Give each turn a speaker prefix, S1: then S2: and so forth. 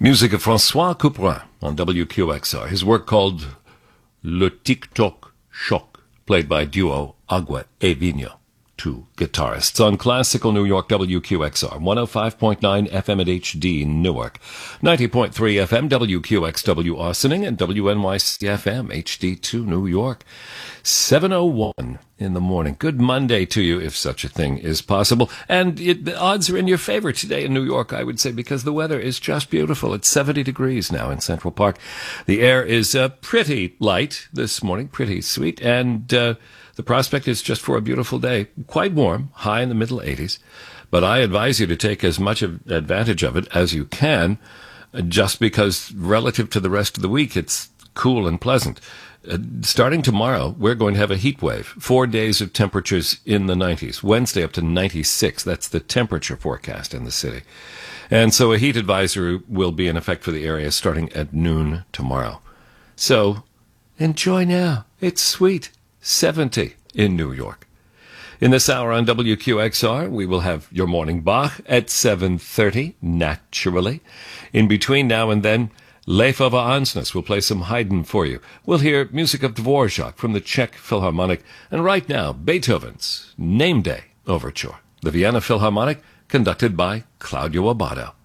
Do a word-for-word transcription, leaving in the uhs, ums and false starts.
S1: Music of François Couperin on W Q X R. His work called Le Tic-Toc Choc, played by duo Agua e Vino, two guitarists on classical New York W Q X R, one oh five point nine F M at H D Newark, ninety point three F M W Q X W Austining, and W N Y C F M H D two New York. seven oh one in the morning. Good Monday to you, if such a thing is possible. And it, the odds are in your favor today in New York, I would say, because the weather is just beautiful. It's seventy degrees now in Central Park. The air is uh, pretty light this morning, pretty sweet, and uh, the prospect is just for a beautiful day. Quite warm, high in the middle eighties. But I advise you to take as much of advantage of it as you can, just because relative to the rest of the week, it's cool and pleasant. Uh, starting tomorrow, we're going to have a heat wave. Four days of temperatures in the nineties. Wednesday up to ninety-six. That's the temperature forecast in the city. And so a heat advisory will be in effect for the area starting at noon tomorrow. So enjoy now. It's sweet. seventy in New York. In this hour on W Q X R, we will have your morning Bach at seven thirty, naturally. In between now and then, Leif Ova Ansnes will play some Haydn for you. We'll hear music of Dvorak from the Czech Philharmonic, and right now, Beethoven's Name Day Overture, the Vienna Philharmonic, conducted by Claudio Abbado.